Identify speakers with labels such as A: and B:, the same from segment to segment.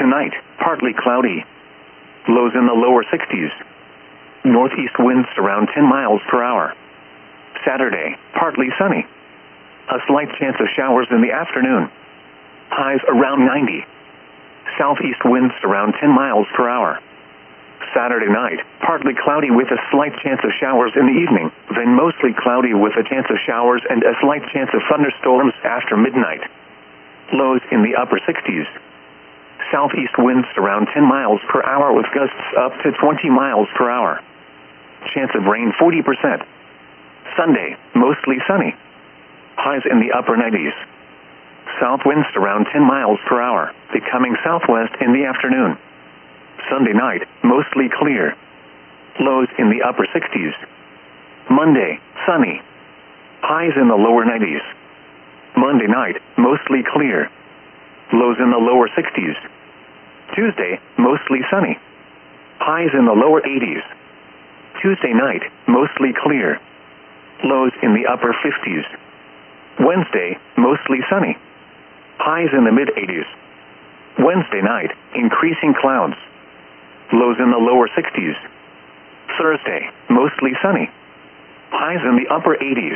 A: Tonight, partly cloudy. Lows in the lower 60s. Northeast winds around 10 miles per hour. Saturday, partly sunny. A slight chance of showers in the afternoon. Highs around 90. Southeast winds around 10 miles per hour. Saturday night, partly cloudy with a slight chance of showers in the evening, then mostly cloudy with a chance of showers and a slight chance of thunderstorms after midnight. Lows in the upper 60s. Southeast winds around 10 miles per hour with gusts up to 20 miles per hour. Chance of rain 40%. Sunday, mostly sunny. Highs in the upper 90s. South winds around 10 miles per hour, becoming southwest in the afternoon. Sunday night, mostly clear. Lows in the upper 60s. Monday, sunny. Highs in the lower 90s. Monday night, mostly clear. Lows in the lower 60s. Tuesday, mostly sunny. Highs in the lower 80s. Tuesday night, mostly clear. Lows in the upper 50s. Wednesday, mostly sunny. Highs in the mid-80s. Wednesday night, increasing clouds. Lows in the lower 60s. Thursday, mostly sunny. Highs in the upper 80s.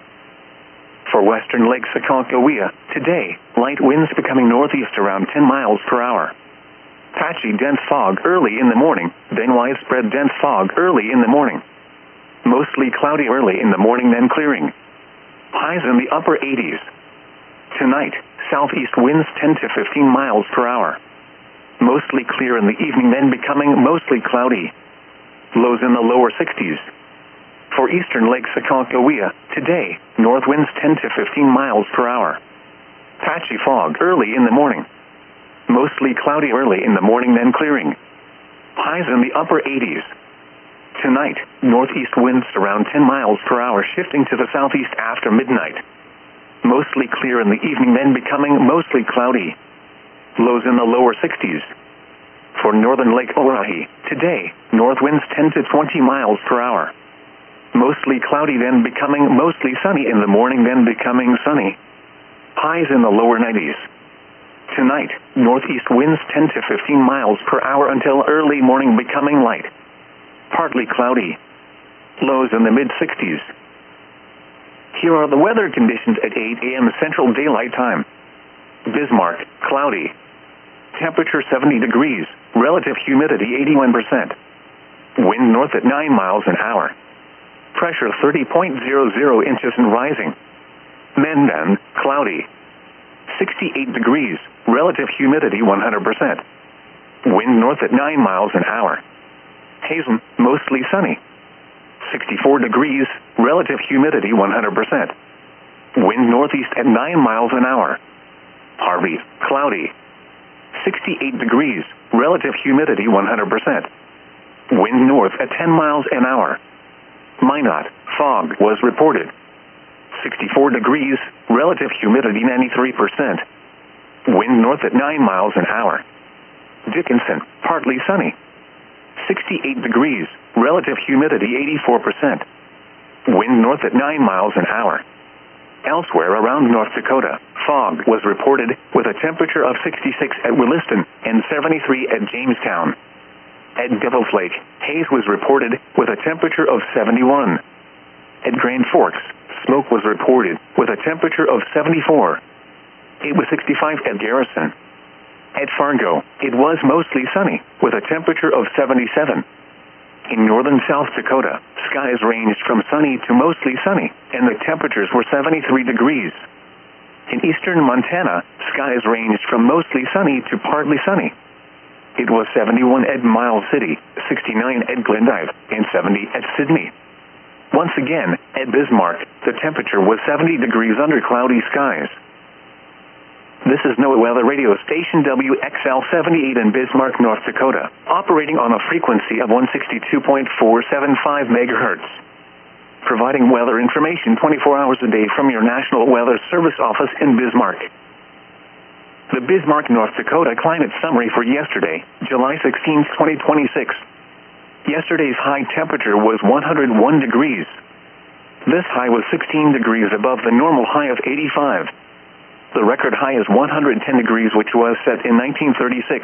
A: For western Lake Aconcagua, today, light winds becoming northeast around 10 miles per hour. Patchy dense fog early in the morning, then widespread dense fog early in the morning. Mostly cloudy early in the morning, then clearing. Highs in the upper 80s. Tonight, southeast winds 10 to 15 miles per hour. Mostly clear in the evening, then becoming mostly cloudy. Lows in the lower 60s. For eastern Lake Aconcagua, today, north winds 10 to 15 miles per hour. Patchy fog early in the morning. Mostly cloudy early in the morning, then clearing. Highs in the upper 80s. Tonight, northeast winds around 10 miles per hour, shifting to the southeast after midnight. Mostly clear in the evening, then becoming mostly cloudy. Lows in the lower 60s. For northern Lake Oahe, today, north winds 10 to 20 miles per hour. Mostly cloudy, then becoming mostly sunny in the morning, then becoming sunny. Highs in the lower 90s. Tonight, northeast winds 10 to 15 miles per hour until early morning, becoming light. Partly cloudy. Lows in the mid-60s. Here are the weather conditions at 8 a.m. Central Daylight Time. Bismarck, cloudy. Temperature 70 degrees. Relative humidity 81%. Wind north at 9 miles an hour. Pressure 30.00 inches and rising. Mendon, cloudy. 68 degrees. Relative humidity 100%. Wind north at 9 miles an hour. Hazen, mostly sunny. 64 degrees. Relative humidity 100%. Wind northeast at 9 miles an hour. Harvey, cloudy. 68 degrees. Relative humidity 100%. Wind north at 10 miles an hour. Minot, fog was reported. 64 degrees. Relative humidity 93%. Wind north at 9 miles an hour. Dickinson, partly sunny. 68 degrees. Relative humidity 84%. Wind north at 9 miles an hour. Elsewhere around North Dakota, fog was reported with a temperature of 66 at Williston and 73 at Jamestown. At Devil's Lake, haze was reported with a temperature of 71. At Grand Forks, smoke was reported with a temperature of 74. It was 65 at Garrison. At Fargo, it was mostly sunny with a temperature of 77. In northern South Dakota, skies ranged from sunny to mostly sunny, and the temperatures were 73 degrees. In eastern Montana, skies ranged from mostly sunny to partly sunny. It was 71 at Miles City, 69 at Glendive, and 70 at Sydney. Once again, at Bismarck, the temperature was 70 degrees under cloudy skies. This is NOAA Weather Radio Station WXL-78 in Bismarck, North Dakota, operating on a frequency of 162.475 MHz. Providing weather information 24 hours a day from your National Weather Service office in Bismarck. The Bismarck, North Dakota climate summary for yesterday, July 16, 2026. Yesterday's high temperature was 101 degrees. This high was 16 degrees above the normal high of 85. The record high is 110 degrees, which was set in 1936.